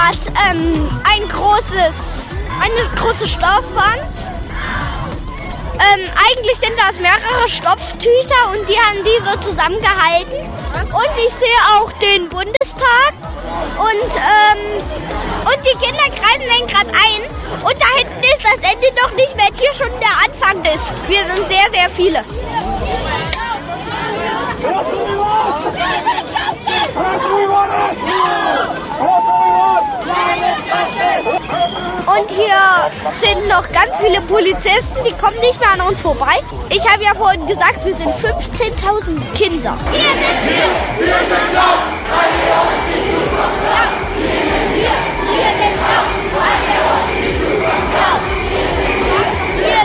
gerade eine große Stoffwand. Eigentlich sind das mehrere Stofftücher und die haben die so zusammengehalten. Und ich sehe auch den Bundestag und die Kinder kreisen den gerade ein. Und da hinten ist das Ende noch nicht mehr, hier schon der Anfang ist. Wir sind sehr, sehr viele. Und hier sind noch ganz viele Polizisten, die kommen nicht mehr an uns vorbei. Ich habe ja vorhin gesagt, wir sind 15.000 Kinder. Wir sind laut, wir sind